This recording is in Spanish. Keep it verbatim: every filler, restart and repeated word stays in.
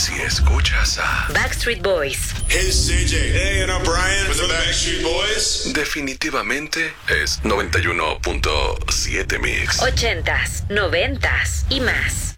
Si escuchas a Backstreet Boys, Hey, C J. Hey, and I'm Brian with the Backstreet Boys. definitivamente es noventa y uno punto siete Mix. ochentas, noventas y más.